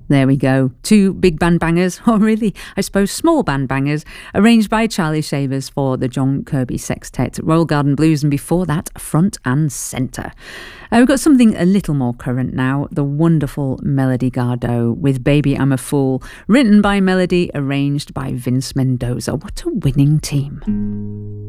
There we go. Two big band bangers, or really, I suppose, small band bangers, arranged by Charlie Shavers for the John Kirby Sextet, Royal Garden Blues, and before that, Front and Centre. We've got something a little more current now, the wonderful Melody Gardot with Baby I'm a Fool, written by Melody, arranged by Vince Mendoza. What a winning team.